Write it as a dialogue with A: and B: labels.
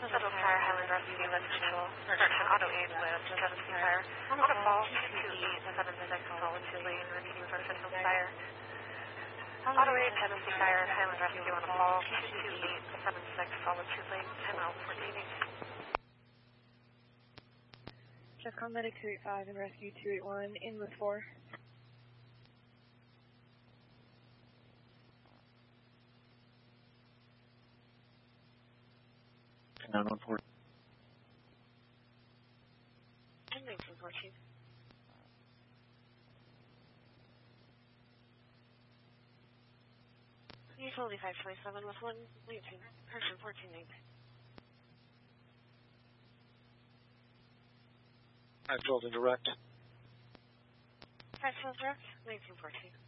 A: Federal Fire, Highland Rescue, Left Channel, Search Auto 8 with Genesee Fire. On a call, 2876, solid 2 lane, review for Central Fire. Auto 8, Genesee Fire, Highland Rescue on a call, 2876, solid 2 lane, 10 out, 48.
B: Chefcom Medic 285 and Rescue 281 in with 4.
C: 914.
A: 1914. Utility 527 with 1, leaving, person 14
C: I filled in direct.
A: 512 direct, 1914.